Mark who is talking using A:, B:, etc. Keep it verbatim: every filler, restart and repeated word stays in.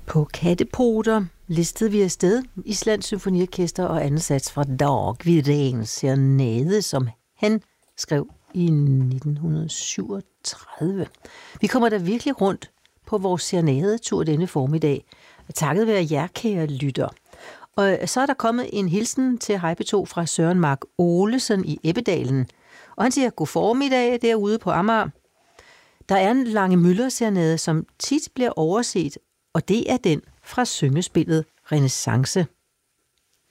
A: På kattepoter listede vi afsted Islands Symfoniorkester og anden sats fra Dag Widéns serenade, som han skrev i nitten syvogtredive. Vi kommer da virkelig rundt på vores serenadetur denne formiddag, takket være jer, kære lytter. Og så er der kommet en hilsen til Hej P to fra Søren Mark Olesen i Ebbedalen, og han siger, god formiddag derude på Amager. Der er en Lange Müller-serenade, som tit bliver overset, og det er den fra syngespillet Renaissance.